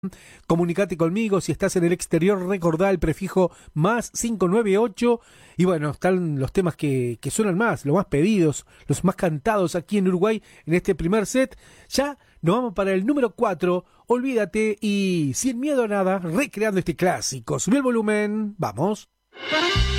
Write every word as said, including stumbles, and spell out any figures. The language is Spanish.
Comunicate conmigo, si estás en el exterior, recordá el prefijo más cinco nueve ocho. Y bueno, están los temas que, que suenan más, los más pedidos, los más cantados aquí en Uruguay en este primer set. Ya nos vamos para el número cuatro, Olvídate, y sin miedo a nada, recreando este clásico. Subí el volumen, vamos.